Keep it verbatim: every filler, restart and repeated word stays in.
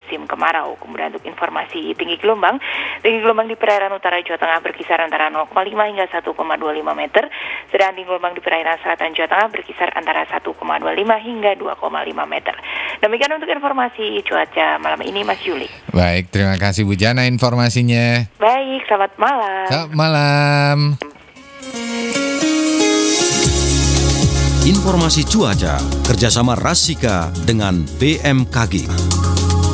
musim kemarau. Kemudian untuk informasi tinggi gelombang, tinggi gelombang di perairan utara Jawa Tengah berkisar antara nol koma lima hingga satu koma dua lima meter, sedangkan tinggi gelombang di perairan selatan Jawa Tengah berkisar antara satu koma dua lima hingga dua koma lima meter. Demikian untuk informasi cuaca malam ini, Mas Yuli. Baik, terima kasih Bu Jana informasinya. Baik, selamat malam. Selamat malam. Informasi cuaca kerjasama Rasika dengan B M K G.